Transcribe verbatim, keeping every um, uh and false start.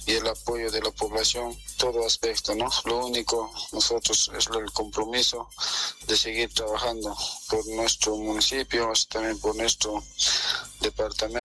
y el apoyo de la población, todo aspecto, ¿no? Lo único, nosotros es el compromiso de seguir trabajando por nuestro municipio, también por nuestro departamento.